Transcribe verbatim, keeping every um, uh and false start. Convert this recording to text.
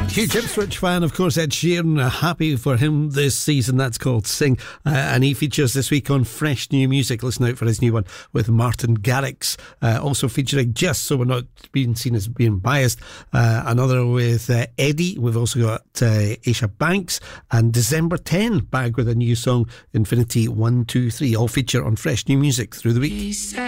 Huge Ipswich fan, of course. Ed Sheeran, uh, happy for him this season. That's called Sing, uh, and he features this week on Fresh New Music. Listen out for his new one with Martin Garrix, uh, also featuring, just so we're not being seen as being biased, uh, another with uh, Eddie. We've also got uh, Aisha Banks and December tenth back with a new song, Infinity one two three. All feature on Fresh New Music through the week.